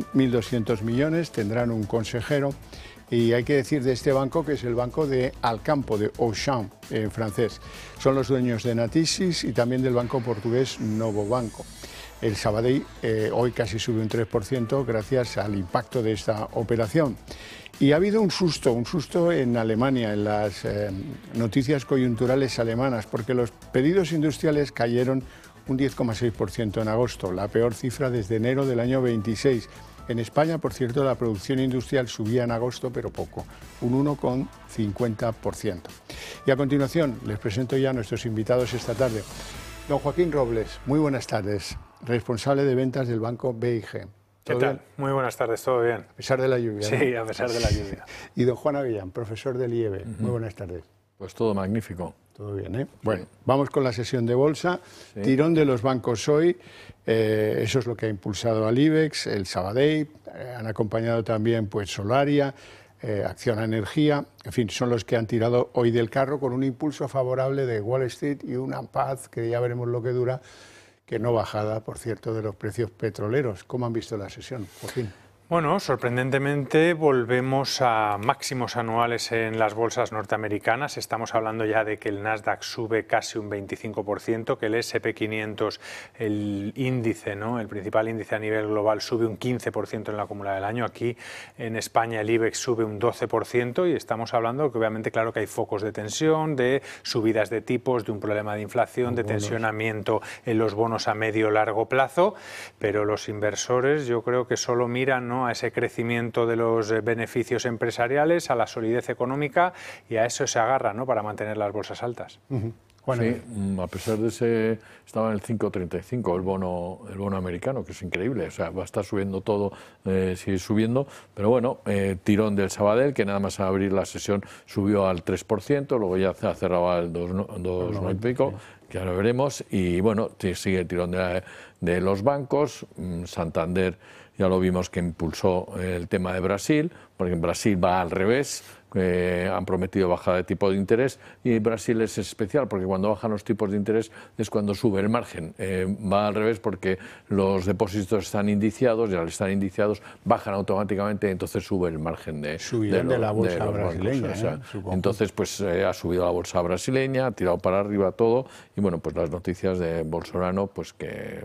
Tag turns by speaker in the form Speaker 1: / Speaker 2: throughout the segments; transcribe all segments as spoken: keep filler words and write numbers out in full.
Speaker 1: son mil doscientos millones, tendrán un consejero. Y hay que decir de este banco que es el banco de Alcampo, de Auchan, en francés. Son los dueños de Natixis y también del banco portugués Novo Banco. El Sabadell eh, hoy casi sube un tres por ciento gracias al impacto de esta operación. Y ha habido un susto, un susto en Alemania, en las eh, noticias coyunturales alemanas, porque los pedidos industriales cayeron un diez coma seis por ciento en agosto, la peor cifra desde enero del año veintiséis. En España, por cierto, la producción industrial subía en agosto, pero poco, un uno coma cincuenta por ciento. Y a continuación les presento ya a nuestros invitados esta tarde. Don Joaquín Robles, muy buenas tardes, responsable de ventas del banco B I G.
Speaker 2: ¿Qué tal? Bien? Muy buenas tardes, ¿todo bien?
Speaker 1: A pesar de la lluvia.
Speaker 2: Sí,
Speaker 1: ¿no?
Speaker 2: A pesar de la lluvia.
Speaker 1: Y don Juan Avellán, profesor del I E B, uh-huh. Muy buenas tardes.
Speaker 3: Pues todo magnífico.
Speaker 1: Todo bien, ¿eh? Bueno, vamos con la sesión de bolsa. Sí. Tirón de los bancos hoy, eh, eso es lo que ha impulsado al IBEX, el Sabadell, eh, han acompañado también pues Solaria, eh, Acciona Energía, en fin, son los que han tirado hoy del carro con un impulso favorable de Wall Street y una paz que ya veremos lo que dura, que no bajada, por cierto, de los precios petroleros. ¿Cómo han visto la sesión, Joaquín?
Speaker 2: Bueno, sorprendentemente volvemos a máximos anuales en las bolsas norteamericanas. Estamos hablando ya de que el Nasdaq sube casi un veinticinco por ciento, que el ese and pe quinientos, el índice, ¿no? El principal índice a nivel global, sube un quince por ciento en la acumulada del año. Aquí en España el IBEX sube un doce por ciento y estamos hablando que obviamente claro que hay focos de tensión, de subidas de tipos, de un problema de inflación, de tensionamiento en los bonos a medio o largo plazo, pero los inversores yo creo que solo miran, ¿no?, a ese crecimiento de los beneficios empresariales, a la solidez económica y a eso se agarra, ¿no?, para mantener las bolsas altas.
Speaker 3: Uh-huh. Bueno, sí, a pesar de ese, estaba en el cinco coma treinta y cinco el bono, el bono americano, que es increíble, o sea, va a estar subiendo todo, eh, sigue subiendo, pero bueno, eh, tirón del Sabadell, que nada más a abrir la sesión subió al tres por ciento, luego ya se ha cerrado al dos coma noventa y pico, sí, que ahora veremos, y bueno, sigue el tirón de, de los bancos, Santander ya lo vimos que impulsó el tema de Brasil, porque en Brasil va al revés, eh, han prometido bajada de tipo de interés y Brasil es especial porque cuando bajan los tipos de interés es cuando sube el margen, eh, va al revés porque los depósitos están indiciados y al estar indiciados bajan automáticamente y entonces sube el margen de,
Speaker 1: de,
Speaker 3: lo,
Speaker 1: de la bolsa
Speaker 3: de
Speaker 1: brasileña.
Speaker 3: Bancos, o sea,
Speaker 1: ¿eh?
Speaker 3: Entonces pues eh, ha subido la bolsa brasileña, ha tirado para arriba todo y bueno, pues las noticias de Bolsonaro pues que...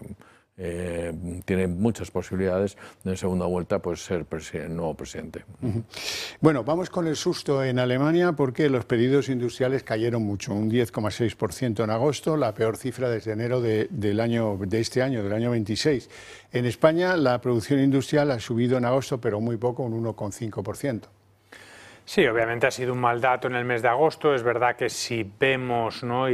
Speaker 3: Eh, tiene muchas posibilidades de en segunda vuelta pues ser el nuevo presidente.
Speaker 1: Uh-huh. Bueno, vamos con el susto en Alemania porque los pedidos industriales cayeron mucho, un diez coma seis por ciento en agosto, la peor cifra desde enero de, del año, de este año, del año veintiséis. En España la producción industrial ha subido en agosto, pero muy poco, un uno coma cinco por ciento.
Speaker 2: Sí, obviamente ha sido un mal dato en el mes de agosto. Es verdad que si vemos, ¿no?, y,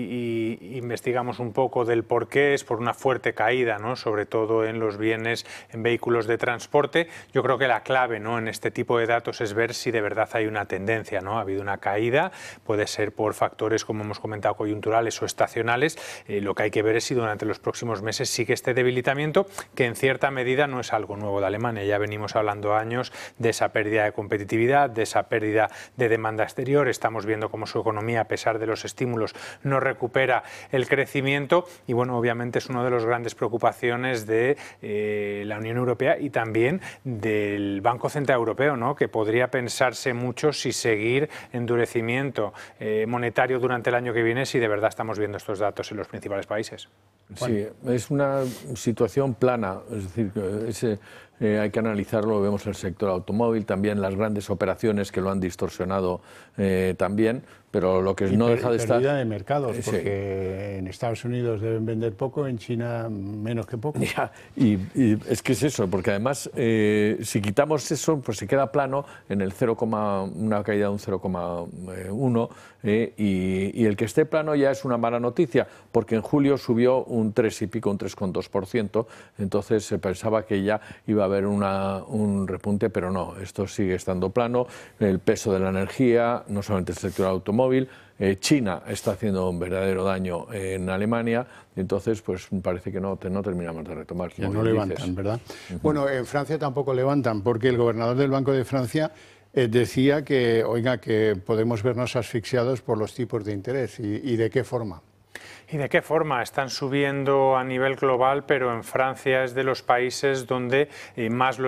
Speaker 2: y investigamos un poco del por qué, es por una fuerte caída, ¿no?, sobre todo en los bienes, en vehículos de transporte. Yo creo que la clave, ¿no?, en este tipo de datos es ver si de verdad hay una tendencia, ¿no? Ha habido una caída, puede ser por factores, como hemos comentado, coyunturales o estacionales. Eh, lo que hay que ver es si durante los próximos meses sigue este debilitamiento, que en cierta medida no es algo nuevo de Alemania. Ya venimos hablando años de esa pérdida de competitividad, de esa pérdida de demanda exterior. Estamos viendo cómo su economía, a pesar de los estímulos, no recupera el crecimiento y bueno, obviamente es una de las grandes preocupaciones de eh, la Unión Europea y también del Banco Central Europeo, ¿no?, que podría pensarse mucho si seguir endurecimiento eh, monetario durante el año que viene, si de verdad estamos viendo estos datos en los principales países.
Speaker 3: Sí, es una situación plana, es decir, ese, eh, hay que analizarlo, vemos el sector automóvil, también las grandes operaciones que lo han distorsionado eh, también, pero lo que
Speaker 1: y
Speaker 3: no
Speaker 1: per,
Speaker 3: deja de estar...
Speaker 1: pérdida de mercados,
Speaker 3: eh,
Speaker 1: porque sí, en Estados Unidos deben vender poco, en China menos que poco.
Speaker 3: Ya, y, y es que es eso, porque además eh, si quitamos eso, pues se queda plano en el cero, una caída de un cero coma uno eh, y, y el que esté plano ya es una mala noticia, porque en julio subió un tres y pico, un tres coma dos por ciento, entonces se pensaba que ya iba a haber una, un repunte, pero no, esto sigue estando plano, el peso de la energía, no solamente el sector automóvil, eh, China está haciendo un verdadero daño en Alemania, entonces pues parece que no, te, no terminamos de retomar.
Speaker 1: Ya no levantan, dices. ¿Verdad? Uh-huh. Bueno, en Francia tampoco levantan, porque el gobernador del Banco de Francia eh, decía que, oiga, que podemos vernos asfixiados por los tipos de interés, y, y de qué forma.
Speaker 2: ¿Y de qué forma? Están subiendo a nivel global, pero en Francia es de los países donde más lo